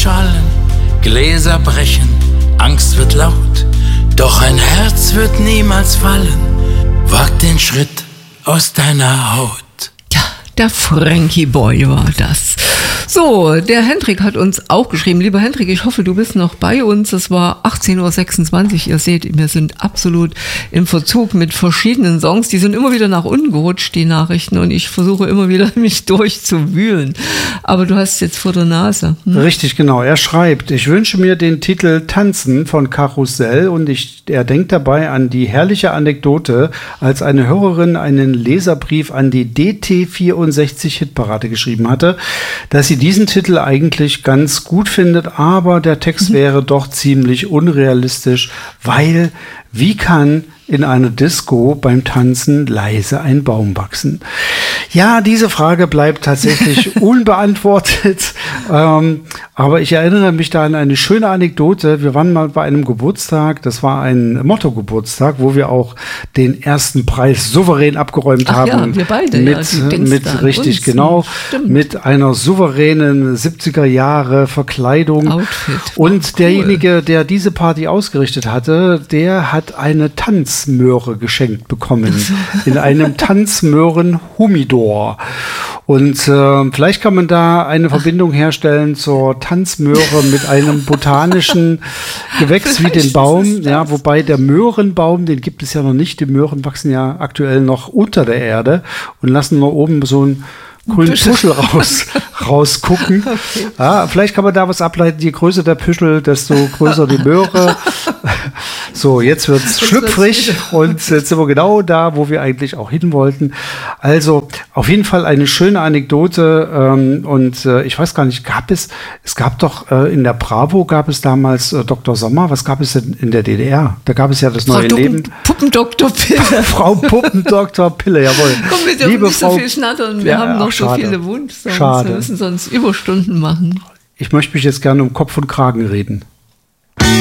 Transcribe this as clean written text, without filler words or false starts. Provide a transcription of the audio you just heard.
schallen, Gläser brechen, Angst wird laut, doch ein Herz wird niemals fallen. Wag den Schritt aus deiner Haut. Ja, der Frankie Boy war das. So, der Hendrik hat uns auch geschrieben. Lieber Hendrik, ich hoffe, du bist noch bei uns. Es war 18.26 Uhr. Ihr seht, wir sind absolut im Verzug mit verschiedenen Songs. Die sind immer wieder nach unten gerutscht, die Nachrichten. Und ich versuche immer wieder, mich durchzuwühlen. Aber du hast es jetzt vor der Nase. Richtig, genau. Er schreibt, ich wünsche mir den Titel Tanzen von Karussell und er denkt dabei an die herrliche Anekdote, als eine Hörerin einen Leserbrief an die DT64 Hitparade geschrieben hatte, dass sie diesen Titel eigentlich ganz gut findet, aber der Text wäre doch ziemlich unrealistisch, weil wie kann in einer Disco beim Tanzen leise ein Baum wachsen? Ja, diese Frage bleibt tatsächlich unbeantwortet. Aber ich erinnere mich da an eine schöne Anekdote. Wir waren mal bei einem Geburtstag, das war ein Motto-Geburtstag, wo wir auch den ersten Preis souverän abgeräumt haben. Ja, wir beide. Mit richtig, genau. Stimmt. Mit einer souveränen 70er Jahre Verkleidung. Outfit. Und derjenige, der diese Party ausgerichtet hatte, der hat eine Tanzmöhre geschenkt bekommen. In einem Tanzmöhren-Humidor. Und vielleicht kann man da eine Verbindung herstellen zur Tanzmöhre mit einem botanischen Gewächs wie den Baum. Ja, wobei der Möhrenbaum, den gibt es ja noch nicht. Die Möhren wachsen ja aktuell noch unter der Erde und lassen nur oben so ein grünen Puschel rausgucken. Okay. Ja, vielleicht kann man da was ableiten. Je größer der Puschel, desto größer die Möhre. So, jetzt wird's schlüpfrig und jetzt sind wir genau da, wo wir eigentlich auch hin wollten. Also auf jeden Fall eine schöne Anekdote und ich weiß gar nicht, es gab doch in der Bravo gab es damals Dr. Sommer. Was gab es denn in der DDR? Da gab es ja das neue Leben. Puppendoktor Pille. Frau Puppendoktor Pille, jawohl. Komm, wir dürfen nicht so viel schnattern. Wir haben noch so schade. Viele Wunsch. Schade. Wir müssen sonst Überstunden machen. Ich möchte mich jetzt gerne um Kopf und Kragen reden.